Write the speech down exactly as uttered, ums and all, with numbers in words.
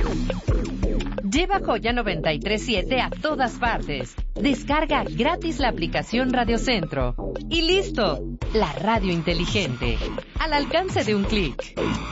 Lleva Joya noventa y tres siete a todas partes. Descarga gratis la aplicación Radio Centro. Y listo, la radio inteligente, al alcance de un clic.